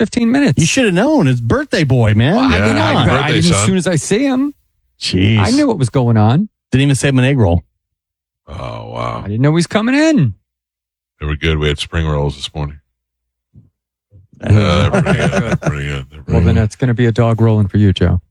15 minutes. You should have known. It's birthday boy, man. Well, Yeah, happy I birthday, didn't, as son. soon as I see him, Jeez. I knew what was going on. Didn't even say him an egg roll. Oh, wow. I didn't know he was coming in. They were good. We had spring rolls this morning. They're pretty good. They're pretty good. They're pretty Well, then good. it's going to be a dog rolling for you, Joe.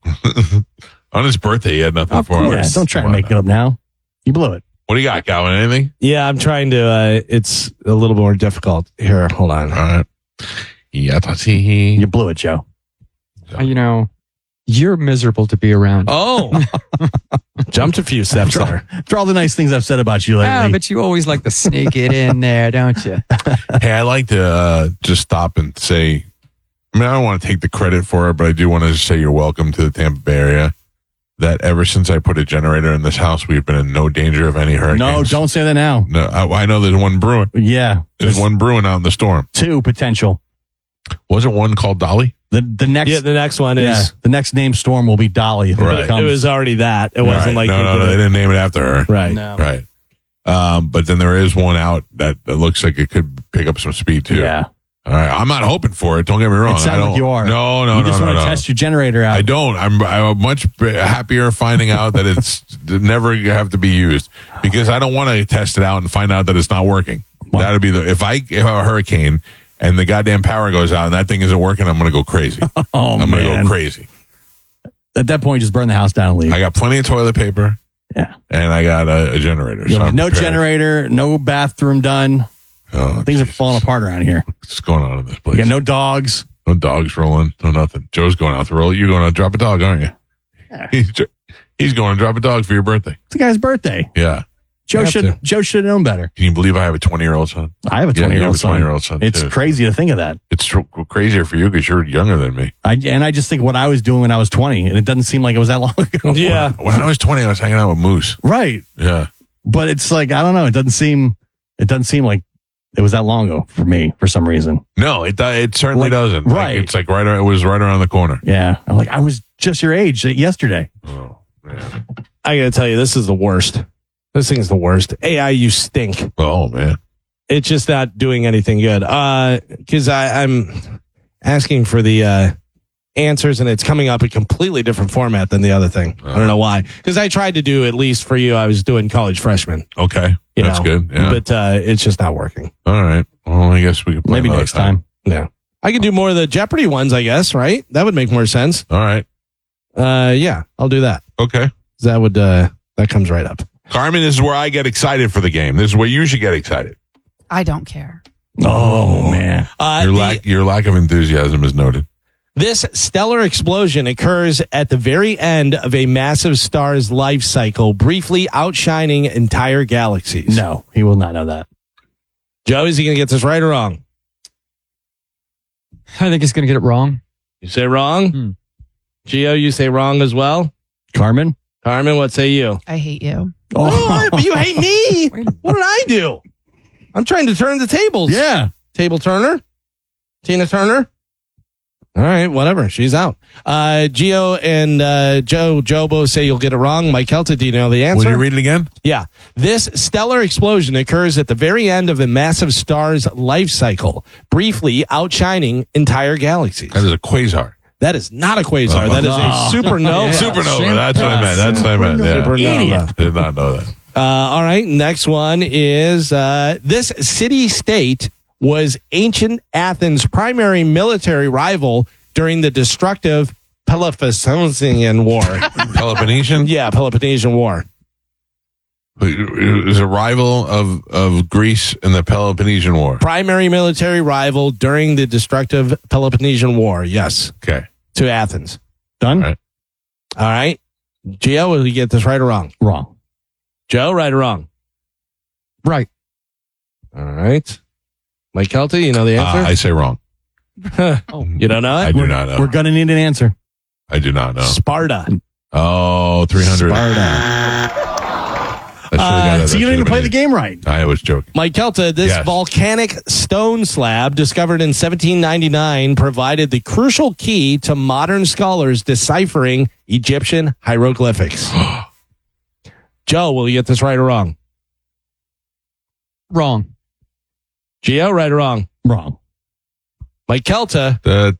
On his birthday, he had nothing Of for Yeah, us. don't try to Come on make it up now. You blew it. What do you got, Calvin? Anything? Yeah, I'm trying to. It's a little more difficult here. Hold on. All right. Yeah, You blew it, Joe. You know, you're miserable to be around. Oh, jumped a few steps there. For all the nice things I've said about you lately. Yeah, but you always like to sneak it in there, don't you? Hey, I like to just stop and say, I mean, I don't want to take the credit for it, but I do want to just say you're welcome to the Tampa Bay area. That ever since I put a generator in this house, we've been in no danger of any hurricanes. No, don't say that now. No, I know there's one brewing. Yeah. There's one brewing out in the storm. 2 potential. Wasn't one called Dolly? The next Yeah, the next one yeah, is. the next named storm will be Dolly. When Right. it comes. It was already that. It wasn't Right. like no, they didn't name it after her. right. No. Right. But then there is one out that looks like it could pick up some speed too. Yeah. All right. I'm not hoping for it. Don't get me wrong. It sounds I don't, like you are. No, You just want to no. test your generator out. I don't. I'm much happier finding out that it's never have to be used because I don't want to test it out and find out that it's not working. That'd be if I have a hurricane and the goddamn power goes out and that thing isn't working, I'm going to go crazy. Oh, I'm going to man. go crazy. At that point, just burn the house down and leave. I got plenty of toilet paper Yeah. and I got a generator. So I'm No prepared. generator, no bathroom done. Oh, Things are falling apart around here. what's going on in this place? You got no dogs. No dogs rolling. No nothing. Joe's going out to roll. You're going to drop a dog, aren't you? Yeah. He's going to drop a dog for your birthday. It's the guy's birthday. Yeah. Joe have should have known better. Can you believe I have a 20-year-old son? I have a Yeah, you 20-year-old have a 20-year-old son, It's too. crazy to think of that. It's crazier for you because you're younger than me. I just think what I was doing when I was 20, and it doesn't seem like it was that long ago. Yeah. When I was 20, I was hanging out with Moose. Right. Yeah. But it's like, I don't know. It doesn't seem like it was that long ago for me for some reason. No, it certainly Like, doesn't. right. Like, it's like it was right around the corner. Yeah. I'm like, I was just your age yesterday. Oh, man. I got to tell you, this is the worst. This thing's the worst. AI, you stink. Oh, man. It's just not doing anything good. Because I'm asking for the answers and it's coming up a completely different format than the other thing. I don't know why. Because I tried to do, at least for you, I was doing college freshman. Okay. You That's know, good. Yeah. But it's just not working. All right. Well, I guess we can play Maybe another next time. Yeah. I could do more of the Jeopardy ones, I guess, right? That would make more sense. All right. Yeah, I'll do that. Okay. That comes right up. Carmen, this is where I get excited for the game. This is where you should get excited. I don't care. Oh, man. Your lack of enthusiasm is noted. This stellar explosion occurs at the very end of a massive star's life cycle, briefly outshining entire galaxies. No, he will not know that. Joe, is he going to get this right or wrong? I think he's going to get it wrong. You say wrong? Gio, you say wrong as well? Carmen? Carmen, what say you? I hate you. Oh, but you hate me. What did I do? I'm trying to turn the tables. Yeah. Table Turner? Tina Turner? All right, whatever. She's out. Gio and Joe both say you'll get it wrong. Mike Kelta, do you know the answer? Will you read it again? Yeah. This stellar explosion occurs at the very end of a massive star's life cycle, briefly outshining entire galaxies. That is a quasar. That is not a quasar. That is a supernova. Supernova. That's what I meant. That's what I meant. Yeah. Supernova. Did not know that. All right. Next one is this city-state was ancient Athens' primary military rival during the destructive Peloponnesian War. Peloponnesian? Yeah, Peloponnesian War. It was a rival of Greece in the Peloponnesian War. Primary military rival during the destructive Peloponnesian War. Yes, Okay. to Athens. Done? Right. All right. Gio, will you get this right or wrong? Wrong. Joe, right or wrong? Right. All right. Mike Kelty, you know the answer? I say wrong. You don't know it? I do not know. We're going to need an answer. I do not know. Sparta. Oh, 300. Sparta. That So you don't even play the should've game right. been- I was joking. Mike Kelta, this Yes. volcanic stone slab discovered in 1799 provided the crucial key to modern scholars deciphering Egyptian hieroglyphics. Joe, will you get this right or wrong? Wrong. Gio, right or wrong? Wrong. Mike Kelta,